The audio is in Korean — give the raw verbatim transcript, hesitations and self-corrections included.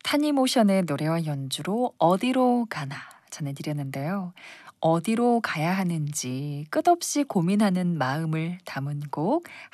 타니모션의 노래와 연주로 어디로 가나 전해드렸는데요. 어디로 가야 하는지 끝없이 고민하는 마음을 담은 곡